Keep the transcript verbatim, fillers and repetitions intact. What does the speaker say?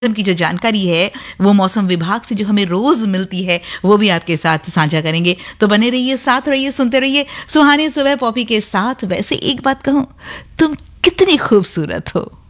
की जो जानकारी है वो मौसम विभाग से जो हमें रोज मिलती है वो भी आपके साथ साझा करेंगे। तो बने रहिए, साथ रहिए, सुनते रहिए सुहानी सुबह पॉपी के साथ। वैसे एक बात कहूं, तुम कितनी खूबसूरत हो।